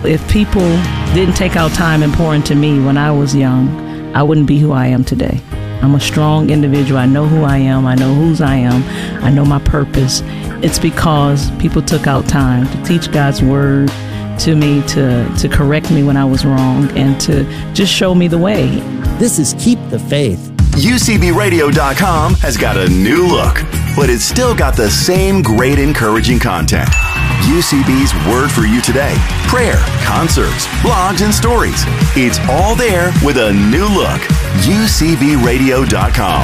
If people didn't take out time and pour into me when I was young, I wouldn't be who I am today. I'm a strong individual. I know who I am. I know whose I am. I know my purpose. It's because people took out time to teach God's word to me, to correct me when I was wrong, and to just show me the way. This is Keep the Faith. UCBradio.com has got a new look, but it's still got the same great encouraging content. UCB's Word for You Today, prayer, concerts, blogs, and stories. It's all there with a new look. UCBradio.com.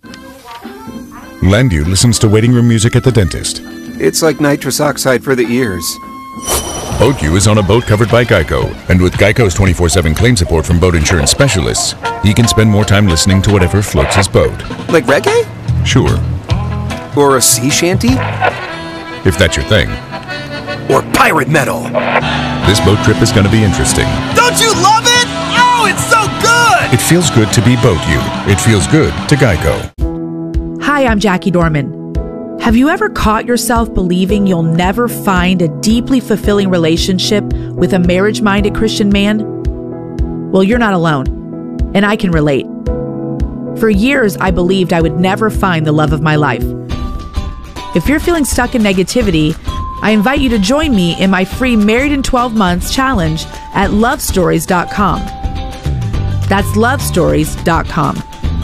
Landu listens to waiting room music at the dentist. It's like nitrous oxide for the ears. BoatU is on a boat covered by Geico, and with Geico's 24/7 claim support from boat insurance specialists, he can spend more time listening to whatever floats his boat. Like reggae? Sure. Or a sea shanty? If that's your thing. Or pirate metal? This boat trip is going to be interesting. Don't you love it? Oh, it's so good! It feels good to be BoatU. It feels good to Geico. Hi, I'm Jackie Dorman. Have you ever caught yourself believing you'll never find a deeply fulfilling relationship with a marriage-minded Christian man? Well, you're not alone, and I can relate. For years, I believed I would never find the love of my life. If you're feeling stuck in negativity, I invite you to join me in my free Married in 12 Months challenge at lovestories.com. That's lovestories.com.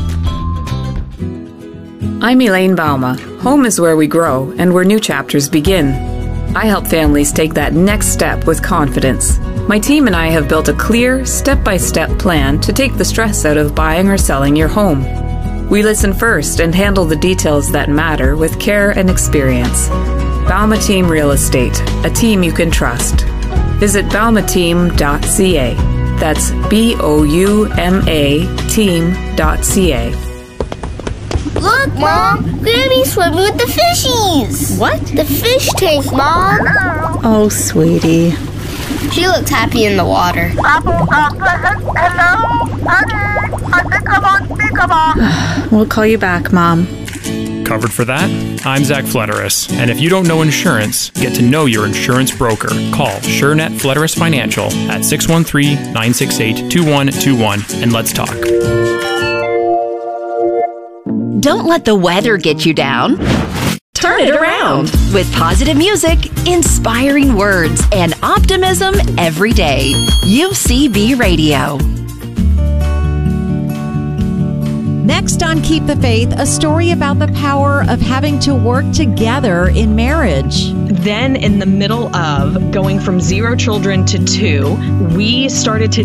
I'm Elaine Bauma. Home is where we grow and where new chapters begin. I help families take that next step with confidence. My team and I have built a clear, step-by-step plan to take the stress out of buying or selling your home. We listen first and handle the details that matter with care and experience. Bauma Team Real Estate, a team you can trust. Visit baumateam.ca. That's BOUMA team.ca. Look, Mom! Grammy's swimming with the fishies! What? The fish tank, Mom! Oh, sweetie. She looks happy in the water. We'll call you back, Mom. Covered for that? I'm Zach Flederis, and if you don't know insurance, get to know your insurance broker. Call SureNet Flederis Financial at 613-968-2121 and let's talk. Don't let the weather get you down. Turn it around with positive music, inspiring words, and optimism every day. UCB Radio. Next on Keep the Faith, a story about the power of having to work together in marriage. Then, in the middle of going from 0 children to 2, we started to